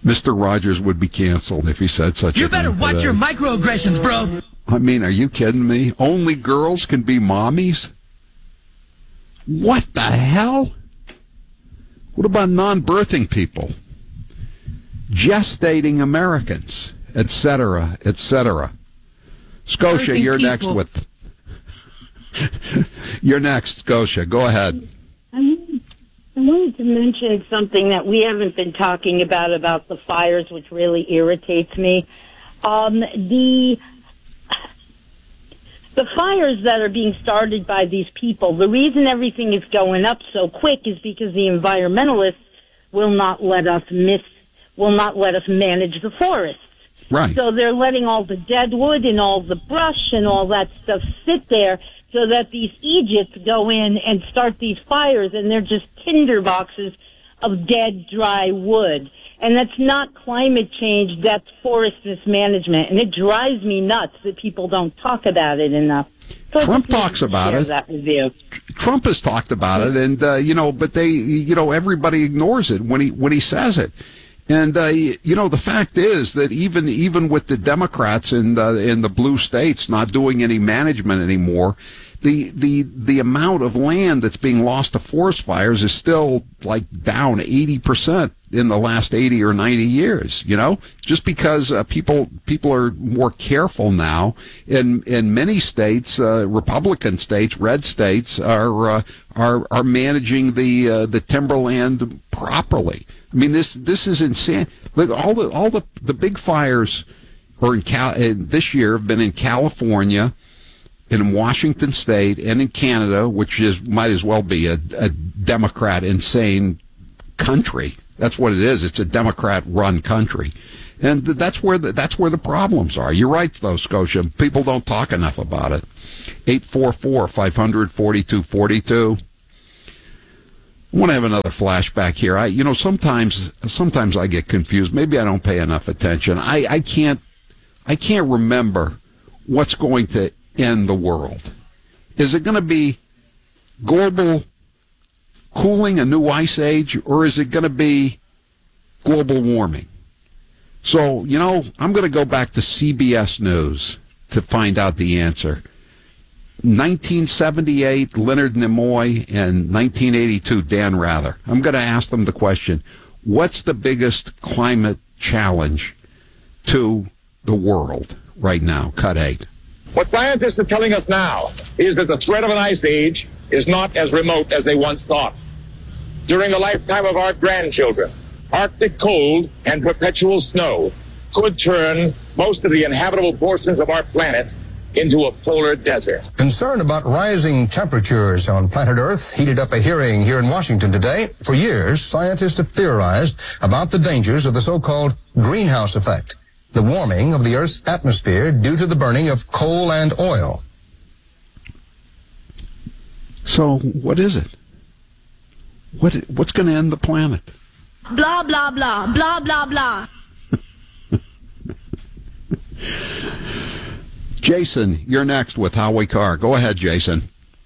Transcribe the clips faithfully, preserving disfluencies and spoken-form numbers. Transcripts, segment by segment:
Mister Rogers would be canceled if he said such you a thing. You better watch today. your microaggressions, bro. I mean, are you kidding me? Only girls can be mommies? What the hell? What about non-birthing people? Gestating Americans, et cetera, et cetera. Scotia, you're people. next with... You're next, Scotia. Go ahead. I wanted to mention something that we haven't been talking about, about the fires, which really irritates me. Um, the... The fires that are being started by these people, the reason everything is going up so quick is because the environmentalists will not let us miss, will not let us manage the forests. Right. So they're letting all the dead wood and all the brush and all that stuff sit there so that these Egypts go in and start these fires, and they're just tinder boxes of dead, dry wood. And that's not climate change, that's forest mismanagement. And it drives me nuts that people don't talk about it enough. So Trump talks about it. That with you. Trump has talked about it, and, uh, you know, but they, you know, everybody ignores it when he, when he says it. And, uh, you know, the fact is that even, even with the Democrats in the, in the blue states not doing any management anymore, the, the, the amount of land that's being lost to forest fires is still like down eighty percent in the last eighty or ninety years, you know, just because uh, people, people are more careful now. In, in many states, uh, Republican states, red states are, uh, are, are managing the, uh, the timberland properly. I mean, this, this is insane. Look, all the, all the, the big fires are in Cal, uh, this year have been in California, in Washington State, and in Canada, which is might as well be a, a Democrat insane country. That's what it is. It's a Democrat-run country, and that's where the, that's where the problems are. You're right, though, Scotia. People don't talk enough about it. eight four four, five hundred, forty-two forty-two. I want to have another flashback here. I, you know, sometimes sometimes I get confused. Maybe I don't pay enough attention. I, I can't I can't remember what's going to end the world. Is it going to be global cooling, a new ice age, or is it going to be global warming? So, you know, I'm going to go back to C B S News to find out the answer. nineteen seventy-eight, Leonard Nimoy, and nineteen eighty-two, Dan Rather. I'm going to ask them the question, what's the biggest climate challenge to the world right now? Cut eight. What scientists are telling us now is that the threat of an ice age is not as remote as they once thought. During the lifetime of our grandchildren, Arctic cold and perpetual snow could turn most of the inhabitable portions of our planet into a polar desert. Concern about rising temperatures on planet Earth heated up a hearing here in Washington today. For years, scientists have theorized about the dangers of the so-called greenhouse effect, the warming of the Earth's atmosphere due to the burning of coal and oil. So, what is it? What What's going to end the planet? Blah, blah, blah, blah, blah, blah. Jason, you're next with Howie Carr. Go ahead, Jason.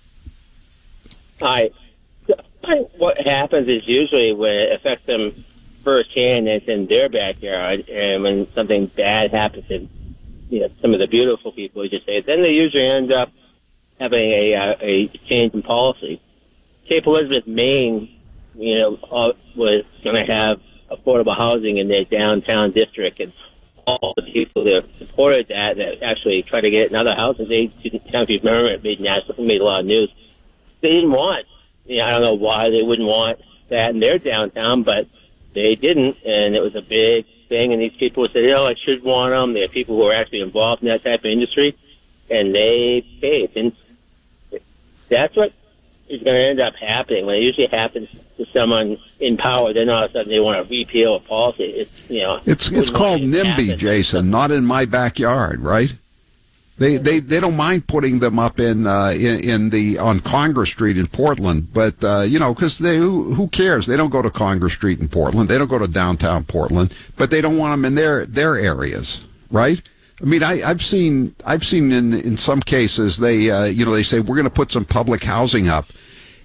Hi. What happens is usually when it affects them firsthand, it's in their backyard, and when something bad happens to, you know, some of the beautiful people, you just say, then they usually end up having a uh, a change in policy. Cape Elizabeth, Maine, you know, uh, was going to have affordable housing in their downtown district, and all the people that supported that, that actually tried to get it in other houses, they didn't, I don't know if you remember, it made national, made a lot of news. They didn't want, you know, I don't know why they wouldn't want that in their downtown, but they didn't, and it was a big thing, and these people said, oh, I should want them. There are people who are actually involved in that type of industry, and they paid. And that's what is going to end up happening. When it usually happens to someone in power, then all of a sudden they want to repeal a policy. It's, you know, it's it's called NIMBY, Jason, not in my backyard, right? They they they don't mind putting them up in uh, in, in the on Congress Street in Portland, but uh, you know, because they who, who cares? They don't go to Congress Street in Portland. They don't go to downtown Portland, but they don't want them in their their areas, right? I mean, I, I've seen I've seen in in some cases they uh, you know they say we're going to put some public housing up,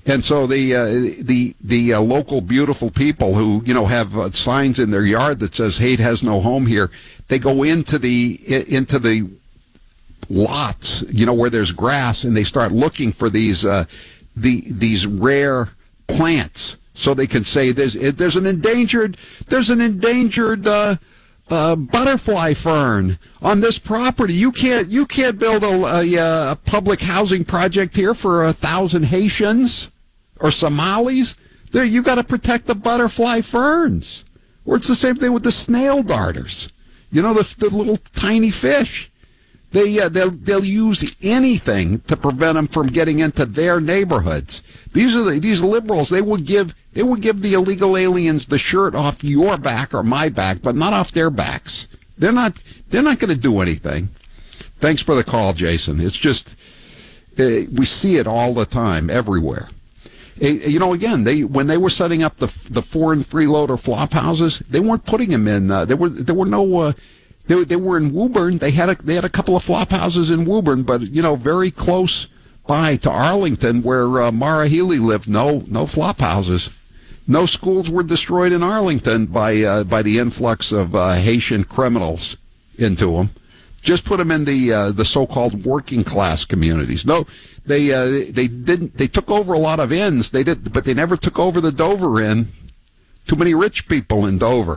And so the uh, the the uh, local beautiful people who, you know, have uh, signs in their yard that says hate has no home here, they go into the into the lots, you know, where there's grass, and they start looking for these uh, the these rare plants, so they can say there's there's an endangered there's an endangered uh, uh, butterfly fern on this property. You can't you can't build a, a, a public housing project here for a thousand Haitians or Somalis. There, you got to protect the butterfly ferns. Or it's the same thing with the snail darters. You know, the, the little tiny fish. They uh, they'll they'll use anything to prevent them from getting into their neighborhoods. These are the, these liberals. They will give they will give the illegal aliens the shirt off your back or my back, but not off their backs. They're not they're not going to do anything. Thanks for the call, Jason. It's just uh, we see it all the time, everywhere. Uh, you know, again, they when they were setting up the the foreign freeloader flop houses, they weren't putting them in. Uh, there were there were no. Uh, They, they were in Woburn. They had a, they had a couple of flop houses in Woburn, but, you know, very close by to Arlington, where uh, Mara Healy lived. No, no flop houses. No schools were destroyed in Arlington by uh, by the influx of uh, Haitian criminals into them. Just put them in the uh, the so-called working class communities. No, they uh, they didn't. They took over a lot of inns. They did, but they never took over the Dover Inn. Too many rich people in Dover.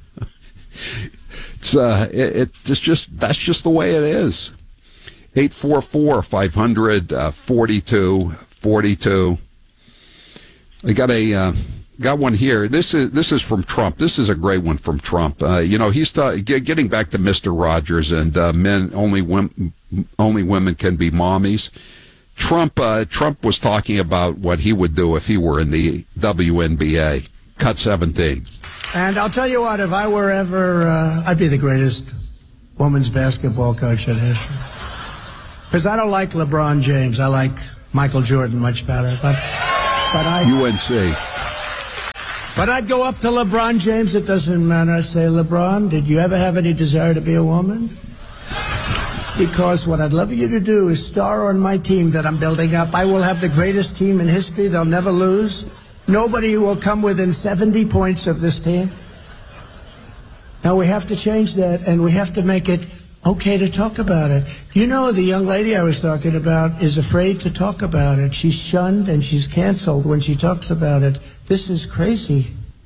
It's uh, it, it's just that's just the way it is. eight four four, five hundred, forty-two forty-two. I got a uh, got one here. This is this is from Trump. This is a great one from Trump. Uh, you know, he's uh, getting back to Mister Rogers and uh, men only women only women can be mommies. Trump uh, Trump was talking about what he would do if he were in the W N B A. Cut seventeen. And I'll tell you what, if I were ever, uh, I'd be the greatest women's basketball coach in history. Because I don't like LeBron James. I like Michael Jordan much better. But, but I... U N C. But I'd go up to LeBron James. It doesn't matter. I'd say, LeBron, did you ever have any desire to be a woman? Because what I'd love you to do is star on my team that I'm building up. I will have the greatest team in history. They'll never lose. Nobody will come within seventy points of this team. Now we have to change that, and we have to make it okay to talk about it. You know, the young lady I was talking about is afraid to talk about it. She's shunned and she's canceled when she talks about it. This is crazy.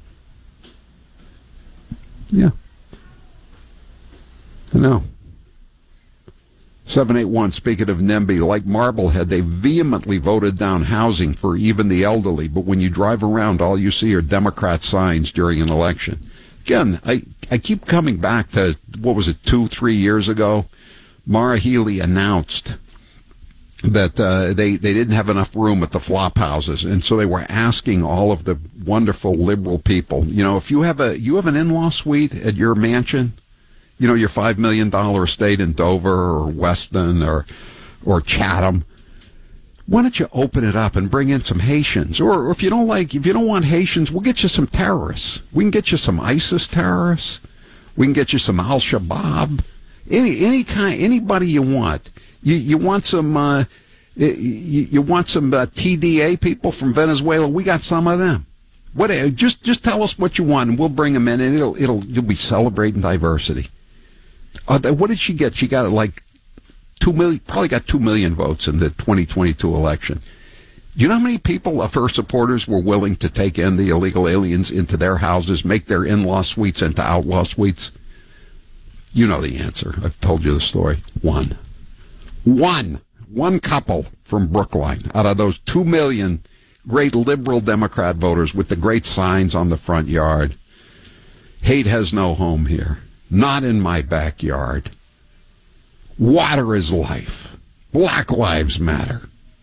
Yeah. I know. seven eight one, speaking of NIMBY, like Marblehead, they vehemently voted down housing for even the elderly, but when you drive around, all you see are Democrat signs during an election. Again, I, I keep coming back to, what was it, two, three years ago? Mara Healy announced that uh, they, they didn't have enough room at the flop houses, and so they were asking all of the wonderful liberal people, you know, if you have a you have an in-law suite at your mansion, you know, your five million dollars estate in Dover or Weston or or Chatham, why don't you open it up and bring in some Haitians? Or, or if you don't like, if you don't want Haitians, we'll get you some terrorists. We can get you some ISIS terrorists. We can get you some Al-Shabaab. Any any kind, anybody you want. You you want some uh, you, you want some uh, T D A people from Venezuela? We got some of them. What? Just just tell us what you want, and we'll bring them in, and it'll it'll you'll be celebrating diversity. Uh, what did she get? She got like two million, probably got two million votes in the twenty twenty-two election. Do you know how many people of her supporters were willing to take in the illegal aliens into their houses, make their in-law suites into outlaw suites? You know the answer. I've told you the story. One. One. One couple from Brookline out of those two million great liberal Democrat voters with the great signs on the front yard. Hate has no home here. Not in my backyard. Water is life. Black lives matter.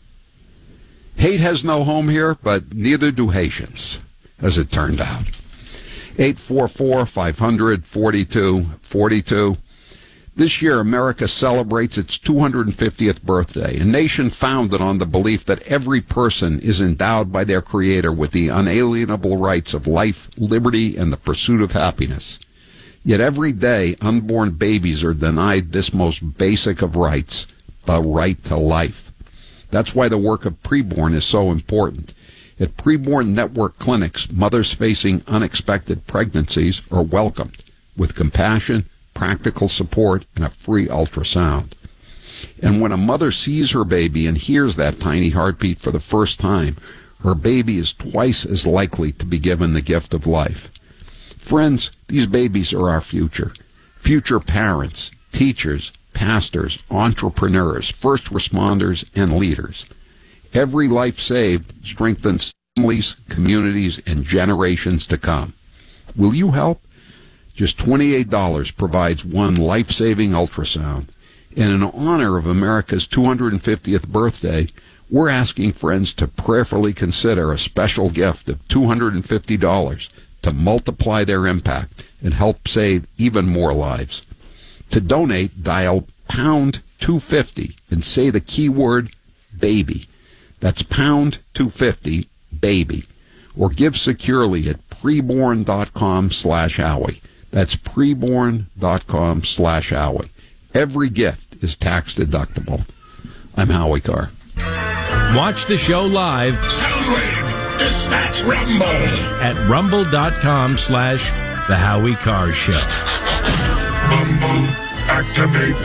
Hate has no home here, but neither do Haitians, as it turned out. eight four four, five hundred, forty-two forty-two. This year, America celebrates its two hundred fiftieth birthday, a nation founded on the belief that every person is endowed by their Creator with the unalienable rights of life, liberty, and the pursuit of happiness. Yet every day, unborn babies are denied this most basic of rights, the right to life. That's why the work of Preborn is so important. At Preborn Network clinics, mothers facing unexpected pregnancies are welcomed with compassion, practical support, and a free ultrasound. And when a mother sees her baby and hears that tiny heartbeat for the first time, her baby is twice as likely to be given the gift of life. Friends, these babies are our future. Future parents, teachers, pastors, entrepreneurs, first responders, and leaders. Every life saved strengthens families, communities, and generations to come. Will you help? Just twenty-eight dollars provides one life-saving ultrasound. And in honor of America's two hundred fiftieth birthday, we're asking friends to prayerfully consider a special gift of two hundred fifty dollars to multiply their impact and help save even more lives. To donate, dial pound two fifty and say the keyword baby. That's pound two fifty, baby. Or give securely at preborn.com slash Howie. That's preborn.com slash Howie. Every gift is tax deductible. I'm Howie Carr. Watch the show live. Soundwave, dispatch Rumble. At rumble.com slash The Howie Carr Show. Rumble, activate.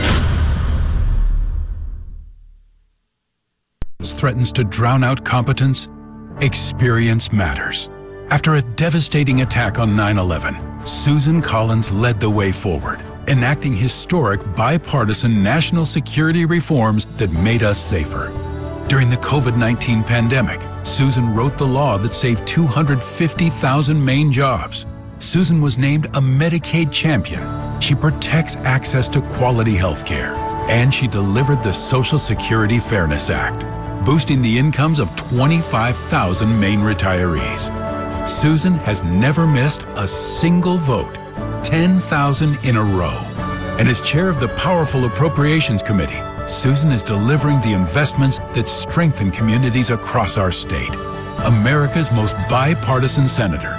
Threatens to drown out competence, experience matters. After a devastating attack on nine eleven, Susan Collins led the way forward, enacting historic bipartisan national security reforms that made us safer. During the COVID nineteen pandemic, Susan wrote the law that saved two hundred fifty thousand Maine jobs. Susan was named a Medicaid champion. She protects access to quality health care. And she delivered the Social Security Fairness Act, boosting the incomes of twenty-five thousand Maine retirees. Susan has never missed a single vote, ten thousand in a row. And as chair of the powerful Appropriations Committee, Susan is delivering the investments that strengthen communities across our state. America's most bipartisan senator.